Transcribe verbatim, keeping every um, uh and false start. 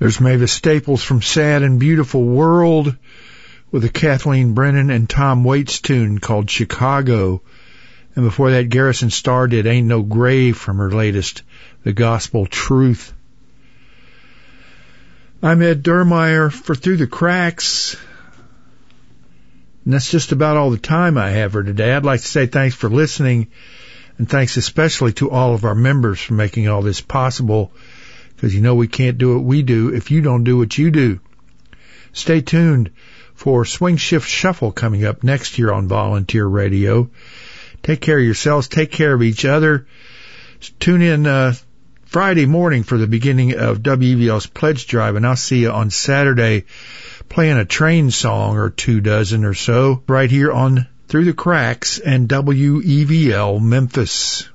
There's Mavis Staples from Sad and Beautiful World with a Kathleen Brennan and Tom Waits tune called Chicago. And before that, Garrison Starr did Ain't No Grave from her latest, The Gospel Truth. I'm Ed Dermeyer for Through the Cracks. And that's just about all the time I have for today. I'd like to say thanks for listening, and thanks especially to all of our members for making all this possible, because you know we can't do what we do if you don't do what you do. Stay tuned for Swing Shift Shuffle coming up next year on Volunteer Radio. Take care of yourselves. Take care of each other. Tune in uh, Friday morning for the beginning of W E V L's Pledge Drive, and I'll see you on Saturday playing a train song or two dozen or so right here on Through the Cracks and W E V L Memphis.